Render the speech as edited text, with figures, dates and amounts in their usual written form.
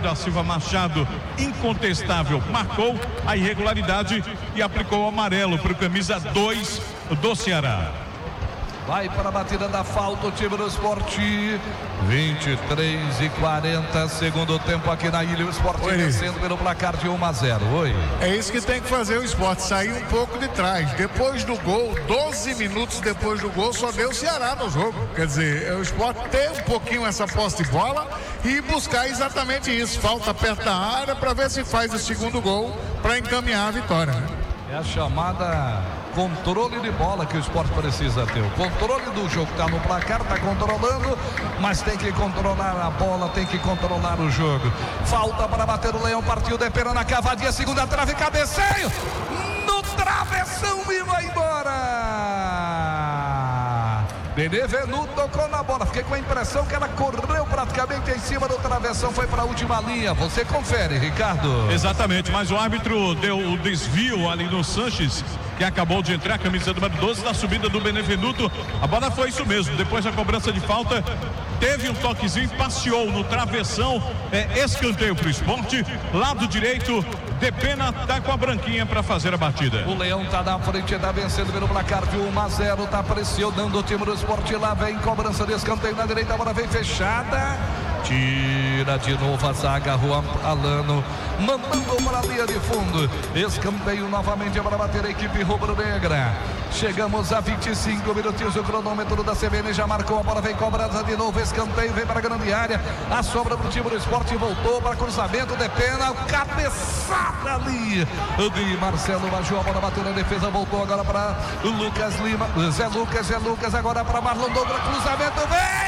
da Silva Machado, incontestável, marcou a irregularidade e aplicou o amarelo para o camisa 2 do Ceará. Vai para a batida da falta o time do Sport. 23:40, segundo tempo aqui na ilha. O Sport vencendo pelo placar de 1-0. Oi. É isso que tem que fazer o Sport, sair um pouco de trás. Depois do gol, 12 minutos depois do gol, só deu o Ceará no jogo. Quer dizer, o Sport ter um pouquinho essa posse de bola e buscar exatamente isso. Falta perto da área para ver se faz o segundo gol para encaminhar a vitória, né? É a chamada controle de bola que o Sport precisa ter. O controle do jogo está no placar, está controlando, mas tem que controlar a bola, tem que controlar o jogo. Falta para bater o Leão, partiu de pena na cavadinha, segunda trave, cabeceio no travessão e vai embora. Benevenuto tocou na bola, fiquei com a impressão que ela correu praticamente em cima do travessão, foi para a última linha. Você confere, Ricardo. Exatamente, mas o árbitro deu o desvio ali no Sanches, que acabou de entrar, camisa número 12, na subida do Benevenuto. A bola foi isso mesmo, depois da cobrança de falta, teve um toquezinho, passeou no travessão, escanteio para o Sport, lado direito, de pena, tá com a branquinha para fazer a batida. O Leão tá na frente, tá vencendo pelo placar de 1-0, tá pressionando o time do Sport, lá vem cobrança de escanteio na direita, a bola vem fechada. Tira de novo a zaga, Juan Alano mandando para a linha de fundo. Escanteio novamente para bater a equipe rubro-negra. Chegamos a 25 minutinhos. O cronômetro da CBN já marcou. A bola vem cobrada de novo. Escanteio vem para a grande área. A sobra do time do Sport voltou para cruzamento de pena. Cabeçada ali de Marcelo Major. A bola bateu na defesa. Voltou agora para Lucas Lima. Zé Lucas agora para Marlon Douglas. Cruzamento vem.